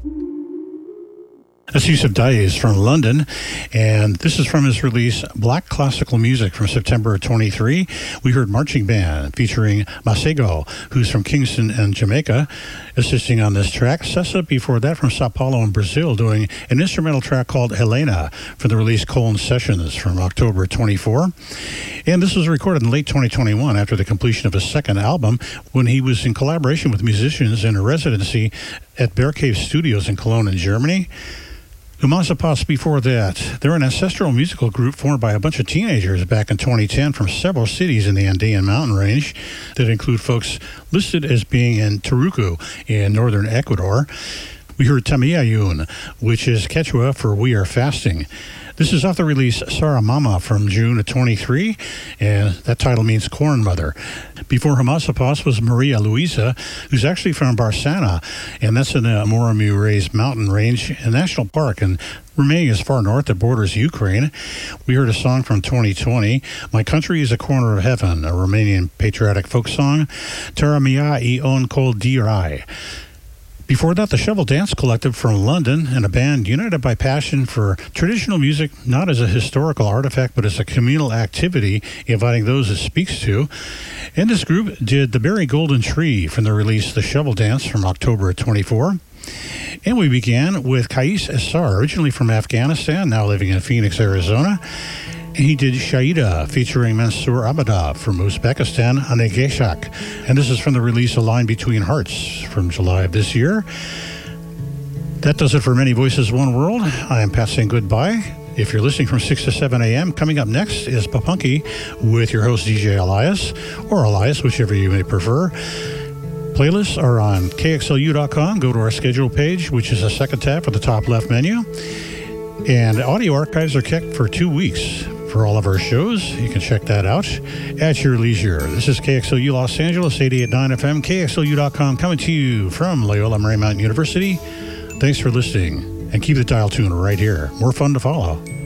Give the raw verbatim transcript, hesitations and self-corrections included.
That's Yusuf Dayes from London, and this is from his release Black Classical Music from September twenty-three. We heard Marching Band featuring Masego, who's from Kingston and Jamaica, assisting on this track. Sessa before that from Sao Paulo in Brazil, doing an instrumental track called Helena from the release Colon Sessions from October twenty-four. And this was recorded in late twenty twenty-one after the completion of his second album, when he was in collaboration with musicians in a residency at Bear Cave Studios in Cologne in Germany. Umazapas before that. They're an ancestral musical group formed by a bunch of teenagers back in twenty ten from several cities in the Andean mountain range that include folks listed as being in Tarucu in northern Ecuador. We heard Tamayayun, which is Quechua for We Are Fasting. This is off the release Sara Mama from June of twenty-three, and that title means Corn Mother. Before Hamasapas was Maria Luisa, who's actually from Barsana, and that's in the Moramu Raised Mountain Range National Park, and remaining as far north that borders Ukraine. We heard a song from twenty twenty, My Country is a Corner of Heaven, a Romanian patriotic folk song, Tara Mia I On Kol Dirai. Before that, the Shovel Dance Collective from London, and a band united by passion for traditional music, not as a historical artifact, but as a communal activity, inviting those it speaks to. And this group did The Berry Golden Tree from the release The Shovel Dance from October twenty-four. And we began with Kais Essar, originally from Afghanistan, now living in Phoenix, Arizona. And he did Shaida, featuring Mansour Abadov from Uzbekistan, Anegeshak. And this is from the release A Line Between Hearts from July of this year. That does it for Many Voices, One World. I am Pat saying goodbye. If you're listening from six to seven a.m., coming up next is Papunky with your host, D J Elias, or Elias, whichever you may prefer. Playlists are on K X L U dot com. Go to our schedule page, which is a second tab for the top left menu. And audio archives are kept for two weeks for all of our shows. You can check that out at your leisure. This is K X L U Los Angeles, eighty-eight point nine F M, K X L U dot com, coming to you from Loyola Marymount University. Thanks for listening, and keep the dial tune right here. More fun to follow.